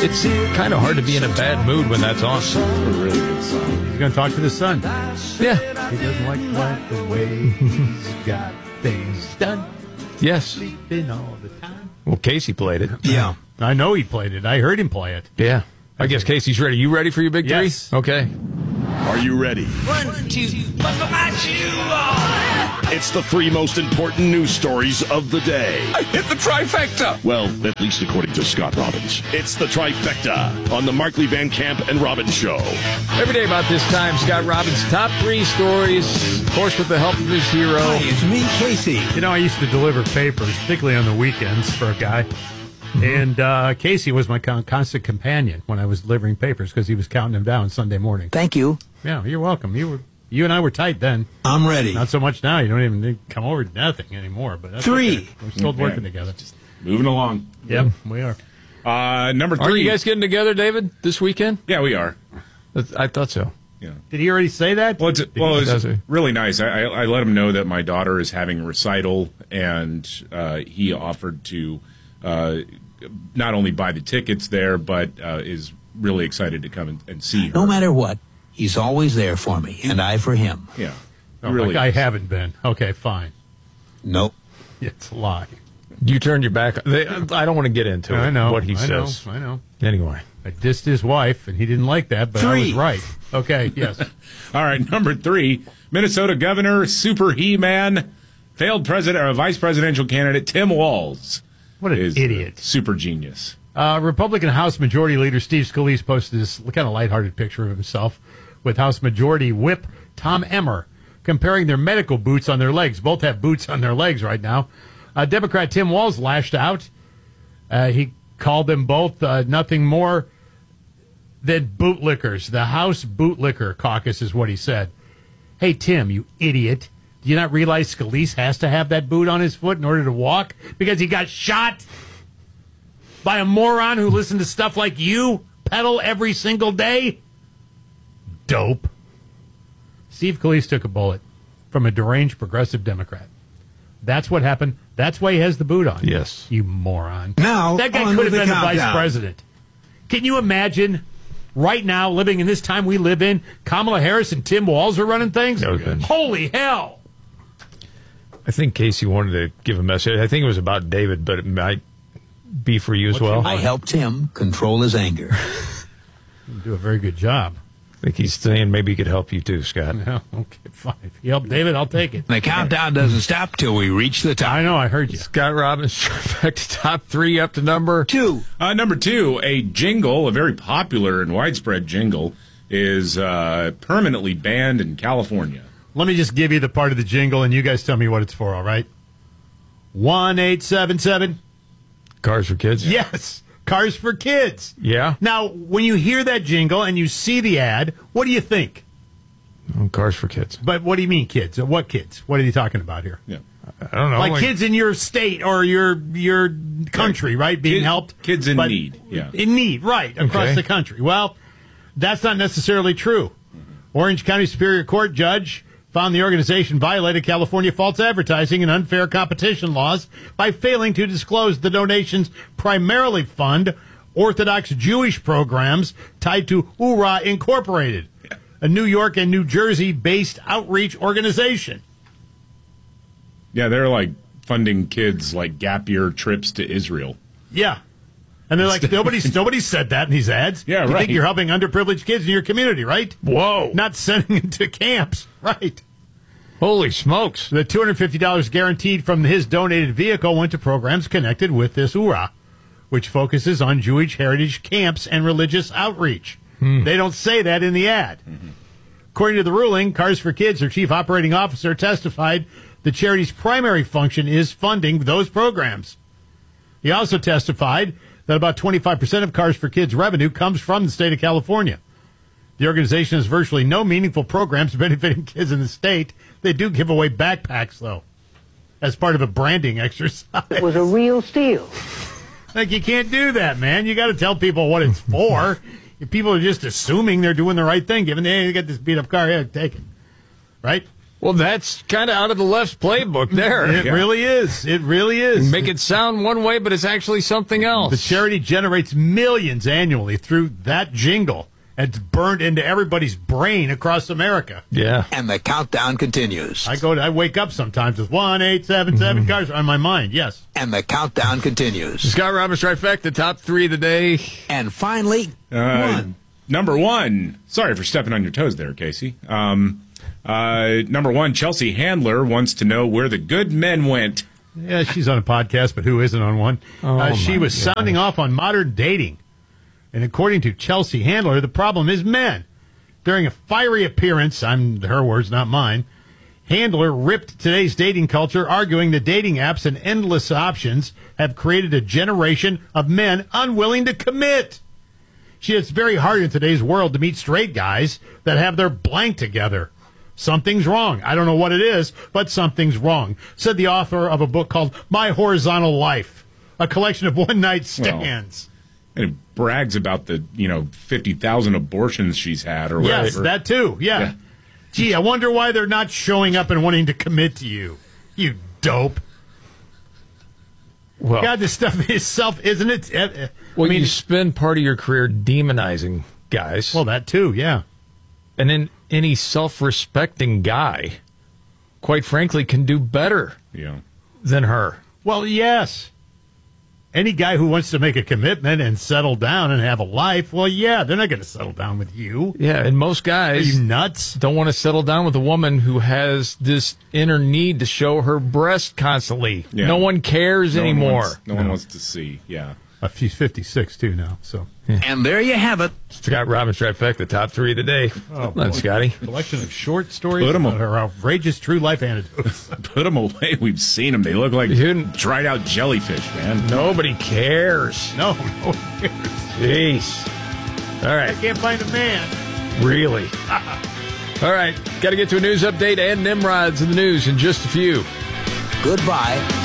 It's kind of hard to be in a bad mood when that's on. A really good song. He's going to talk to the son. Yeah. He doesn't like the way he's got things done. Yes. Sleeping all the time. Well, Casey played it. Yeah. I know he played it. I heard him play it. Yeah. I guess Casey's ready. You ready for your big three? Yes. Okay. Are you ready? 1, 2, buckle my shoe on. It's the three most important news stories of the day. I hit the trifecta. Well, at least according to Scott Robbins. It's the trifecta on the Markley Van Camp and Robbins Show. Every day about this time, Scott Robbins' top 3 stories, of course, with the help of his hero. Hi, it's me, Casey. You know, I used to deliver papers, particularly on the weekends for a guy. And Casey was my constant companion when I was delivering papers because he was counting them down Sunday morning. Thank you. Yeah, you're welcome. You and I were tight then. I'm ready. Not so much now. You don't even need to come over to nothing anymore. But that's 3. okay. We're still working together. Moving along. Yep, we are. Number 3. Are you guys getting together, David, this weekend? Yeah, we are. I thought so. Yeah. Did he already say that? Well, it's Does he? really nice. I let him know that my daughter is having a recital, and he offered to not only buy the tickets there, but is really excited to come and see her. No matter what, he's always there for me, and I for him. Yeah. Oh, really I is. haven't been. Okay, fine. Nope. It's a lie. You turned your back. I don't want to get into it. I know what he I says. I know. Anyway. I dissed his wife, and he didn't like that, but I was 3. right. Okay, yes. All right, number 3, Minnesota Governor, Super He-Man, failed president or vice presidential candidate Tim Walz. What an is idiot. Super genius. Republican House Majority Leader Steve Scalise posted this kind of lighthearted picture of himself with House Majority Whip Tom Emmer comparing their medical boots on their legs. Both have boots on their legs right now. Democrat Tim Walz lashed out. He called them both nothing more than bootlickers. The House Bootlicker Caucus is what he said. Hey, Tim, you idiot. Do you not realize Scalise has to have that boot on his foot in order to walk? Because he got shot by a moron who listened to stuff like you peddle every single day? Dope. Steve Scalise took a bullet from a deranged progressive Democrat. That's what happened. That's why he has the boot on. Yes. You moron. Now, that guy on could with have been the the vice countdown. president. Can you imagine right now, living in this time we live in, Kamala Harris and Tim Walz are running things? That would've been- Holy hell. I think Casey wanted to give a message. I think it was about David, but it might be for you as well. I helped him control his anger. You do a very good job. I think he's saying maybe he could help you too, Scott. Yeah, okay, fine. If you help David, I'll take it. The countdown doesn't stop till we reach the top. I know, I heard you. Scott Robbins, trifecta top 3 up to number 2. Number 2, a jingle, a very popular and widespread jingle, is permanently banned in California. Let me just give you the part of the jingle, and you guys tell me what it's for, all right? 1877. Cars for Kids. Yes, Cars for Kids. Yeah. Now, when you hear that jingle and you see the ad, what do you think? Cars for Kids. But what do you mean, kids? What kids? What are you talking about here? Yeah. I don't know. Like kids in your state or your country, right? Being helped? Kids in But- need, yeah. In need, right, across Okay. the country. Well, that's not necessarily true. Orange County Superior Court judge found the organization violated California false advertising and unfair competition laws by failing to disclose the donations primarily fund Orthodox Jewish programs tied to URA Incorporated, a New York and New Jersey-based outreach organization. Yeah, they're like funding kids like gap year trips to Israel. Yeah. And they're like, nobody said that in these ads. Yeah, You right. think you're helping underprivileged kids in your community, right? Whoa. Not sending them to camps, right? Holy smokes. The $250 guaranteed from his donated vehicle went to programs connected with this URA, which focuses on Jewish heritage camps and religious outreach. They don't say that in the ad. According to the ruling, Cars for Kids, their chief operating officer, testified the charity's primary function is funding those programs. He also testified that about 25% of Cars for Kids revenue comes from the state of California. The organization has virtually no meaningful programs benefiting kids in the state. They do give away backpacks, though, as part of a branding exercise. It was a real steal. Like, you can't do that, man. You got to tell people what it's for. If people are just assuming they're doing the right thing, given they got this beat-up car, yeah, take it. Right? Well, that's kind of out of the left's playbook there. It really is. It really is. Make it sound one way, but it's actually something else. The charity generates millions annually through that jingle. It's burned into everybody's brain across America. Yeah. And the countdown continues. I wake up sometimes with 1877 cars on my mind. Yes. And the countdown continues. Scott Robbins Trifecta, top 3 of the day. And finally, one. Number 1. Sorry for stepping on your toes there, Casey. Number 1, Chelsea Handler wants to know where the good men went. Yeah, she's on a podcast, but who isn't on one? She was sounding off on modern dating. And according to Chelsea Handler, the problem is men. During a fiery appearance, her words, not mine, Handler ripped today's dating culture, arguing that dating apps and endless options have created a generation of men unwilling to commit. It's very hard in today's world to meet straight guys that have their blank together. Something's wrong. I don't know what it is, but something's wrong, said the author of a book called My Horizontal Life, a collection of one-night stands. And it brags about the 50,000 abortions she's had or whatever. Yes, that too. Yeah. Gee, I wonder why they're not showing up and wanting to commit to you. You dope. Well, God, this stuff is isn't it? Well, you spend part of your career demonizing guys. Well, that too, yeah. And then any self-respecting guy, quite frankly, can do better than her. Well, yes. Any guy who wants to make a commitment and settle down and have a life, well, yeah, they're not going to settle down with you. Yeah, and most guys Are you nuts? Don't want to settle down with a woman who has this inner need to show her breast constantly. Yeah. No one cares anymore. No one wants to see, She's 56, too, now, so. And there you have it. Scott Robbins Trifecta, top 3 of the day. Come on, Scotty. Collection of short stories Put 'em about her outrageous true life anecdotes. Put them away. We've seen them. They look like Dude. dried out jellyfish, man. Nobody cares. No. Jeez. All right. I can't find a man. Really? All right. Got to get to a news update and Nimrod's in the news in just a few. Goodbye.